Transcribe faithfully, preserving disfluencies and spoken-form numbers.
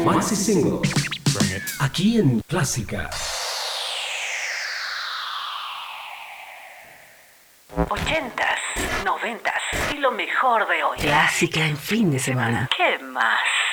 Maxi Single. Aquí en Clásica. Ochentas, noventas y lo mejor de hoy. Clásica en fin de semana. ¿Qué más?